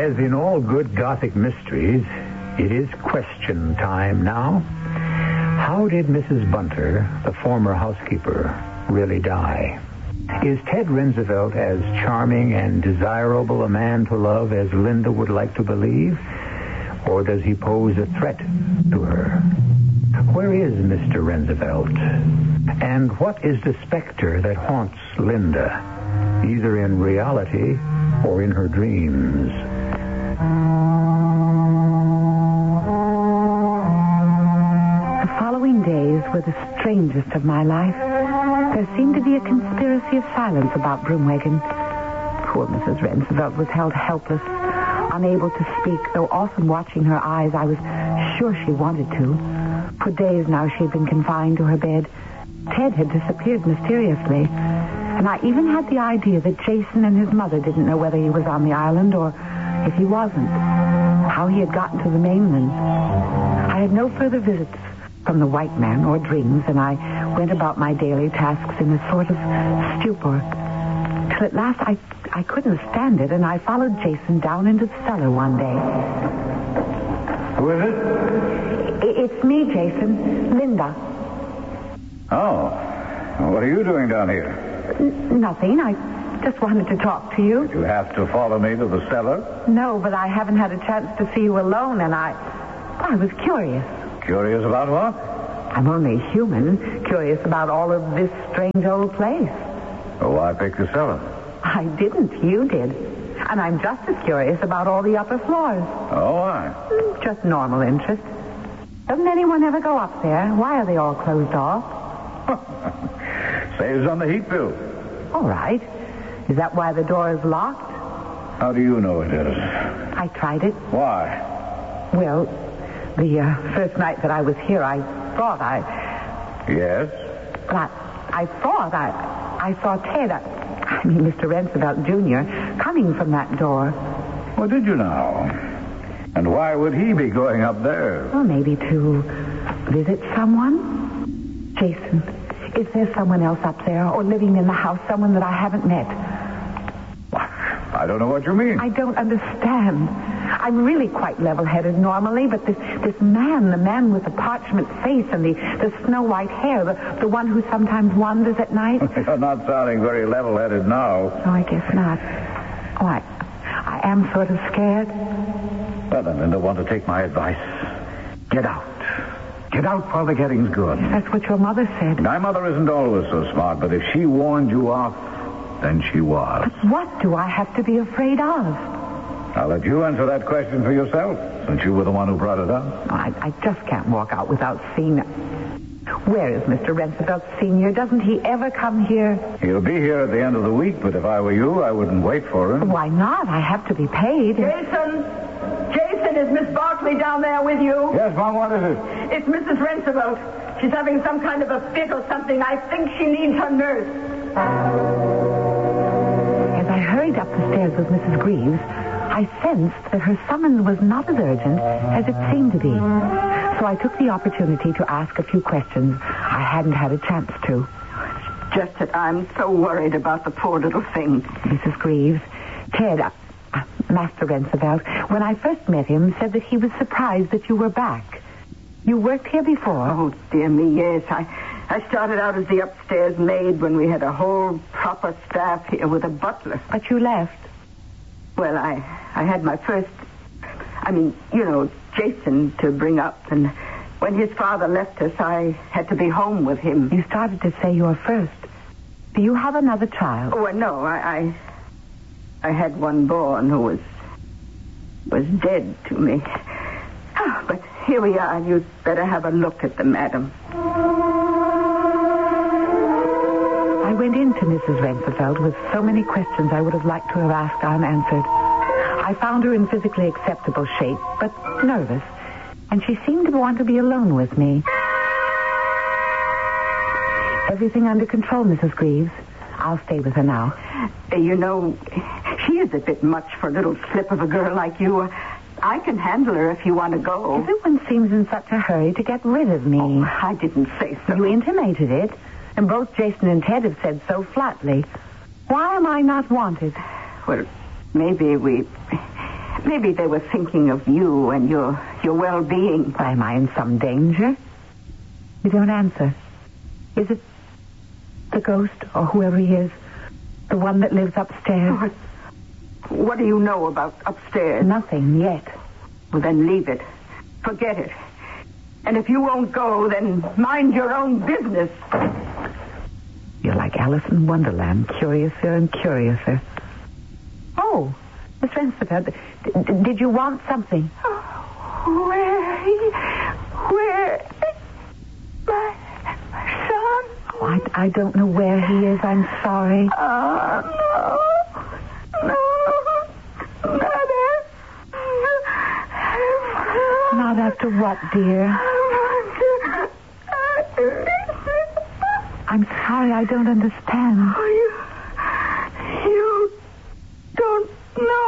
As in all good Gothic mysteries, it is question time now. How did Mrs. Bunter, the former housekeeper, really die? Is Ted Roosevelt as charming and desirable a man to love as Linda would like to believe? Or does he pose a threat to her? Where is Mr. Roosevelt? And what is the specter that haunts Linda, either in reality or in her dreams? The following days were the strangest of my life. There seemed to be a conspiracy of silence about Broomwagon. Poor Mrs. Roosevelt was held helpless, unable to speak, though often watching her eyes, I was sure she wanted to. For days now she had been confined to her bed. Ted had disappeared mysteriously, and I even had the idea that Jason and his mother didn't know whether he was on the island or, if he wasn't, how he had gotten to the mainland. I had no further visits from the white man or dreams, and I went about my daily tasks in a sort of stupor. Till at last I couldn't stand it, and I followed Jason down into the cellar one day. Who is it? It's me, Jason. Linda. Oh. What are you doing down here? Nothing. I just wanted to talk to you. Did you have to follow me to the cellar? No, but I haven't had a chance to see you alone, and I was curious. Curious about what? I'm only human, curious about all of this strange old place. Oh, why pick the cellar? I didn't. You did. And I'm just as curious about all the upper floors. Oh, why? Just normal interest. Doesn't anyone ever go up there? Why are they all closed off? Saves on the heat bill. All right. Is that why the door is locked? How do you know it is? I tried it. Why? Well, the first night that I was here, I thought Yes? But I thought I saw Ted, Mr. Roosevelt Jr., coming from that door. Well, did you now? And why would he be going up there? Well, maybe to visit someone? Jason, is there someone else up there or living in the house, someone that I haven't met? I don't know what you mean. I don't understand. I'm really quite level-headed normally, but this man, the man with the parchment face and the snow-white hair, the one who sometimes wanders at night. You're not sounding very level-headed now. Oh, I guess not. Oh, I am sort of scared. Well, then, Linda, want to take my advice? Get out. Get out while the getting's good. That's what your mother said. My mother isn't always so smart, but if she warned you off, then she was. But what do I have to be afraid of? I'll let you answer that question for yourself, since you were the one who brought it up. Oh, I just can't walk out without seeing... Where is Mr. Roosevelt Sr.? Doesn't he ever come here? He'll be here at the end of the week, but if I were you, I wouldn't wait for him. Why not? I have to be paid. Jason, is Miss Barkley down there with you? Yes, Mom, what is it? It's Mrs. Roosevelt. She's having some kind of a fit or something. I think she needs her nurse. As I hurried up the stairs with Mrs. Greaves, I sensed that her summons was not as urgent as it seemed to be. So I took the opportunity to ask a few questions I hadn't had a chance to. Just that I'm so worried about the poor little thing. Mrs. Greaves, Ted, Master Roosevelt, when I first met him, said that he was surprised that you were back. You worked here before? Oh, dear me, yes. I started out as the upstairs maid when we had a whole proper staff here with a butler. But you left. Well, I had my first... Jason to bring up, and when his father left us, I had to be home with him. You started to say you're first. Do you have another child? Oh, no, I had one born who was dead to me. Oh, but here we are. You'd better have a look at them, madam. I went into Mrs. Roosevelt with so many questions I would have liked to have asked unanswered. I found her in physically acceptable shape, but nervous, and she seemed to want to be alone with me. Everything under control, Mrs. Greaves. I'll stay with her now. She is a bit much for a little slip of a girl like you. I can handle her if you want to go. Everyone seems in such a hurry to get rid of me. Oh, I didn't say so. You intimated it, and both Jason and Ted have said so flatly. Why am I not wanted? Well, maybe Maybe they were thinking of you and your well-being. Am I in some danger? You don't answer. Is it the ghost or whoever he is? The one that lives upstairs? What do you know about upstairs? Nothing yet. Well, then leave it. Forget it. And if you won't go, then mind your own business. You're like Alice in Wonderland, curiouser and curiouser. Oh, Miss Ransford, did you want something? Where? My son? Oh, I don't know where he is. I'm sorry. No. Not after what, dear? I'm sorry, I don't understand. You don't know.